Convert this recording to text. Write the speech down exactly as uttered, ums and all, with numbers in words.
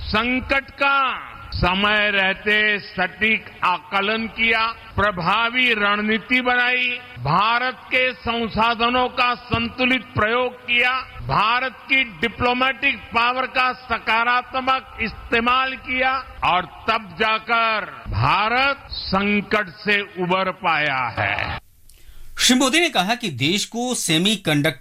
संकट का समय रहते सटीक आकलन किया, प्रभावी रणनीति बनाई, भारत के संसाधनों का संतुलित प्रयोग किया, भारत की डिप्लोमेटिक पावर का सकारात्मक इस्तेमाल किया और तब जाकर भारत संकट से उबर पाया है। श्री मोदी ने कहा कि देश को सेमीकंडक्टर